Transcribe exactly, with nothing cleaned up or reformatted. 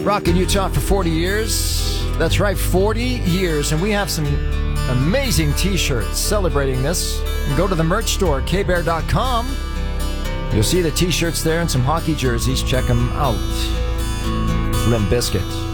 Rocking Utah for forty years. That's right, forty years. And we have some amazing t-shirts celebrating this. Go to the merch store, k bear dot com. You'll see the t-shirts there and some hockey jerseys. Check them out. Limp Bizkit.